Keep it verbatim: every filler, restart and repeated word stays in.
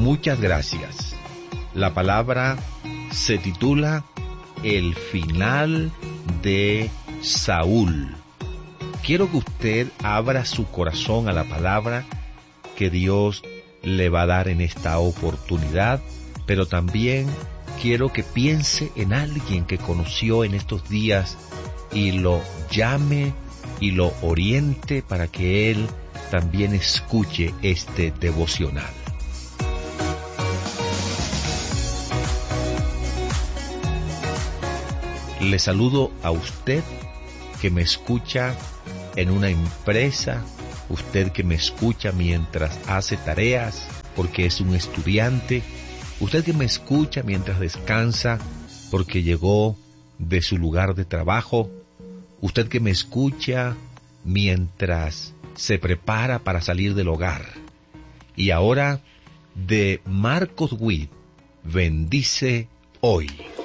muchas gracias. La palabra se titula El final de Saúl. Quiero que usted abra su corazón a la palabra que Dios le va a dar en esta oportunidad, pero también quiero que piense en alguien que conoció en estos días y lo llame y lo oriente para que él también escuche este devocional. Le saludo a usted que me escucha en una empresa, usted que me escucha mientras hace tareas porque es un estudiante, usted que me escucha mientras descansa porque llegó de su lugar de trabajo, usted que me escucha mientras se prepara para salir del hogar. Y ahora, de Marcos Witt, bendice hoy.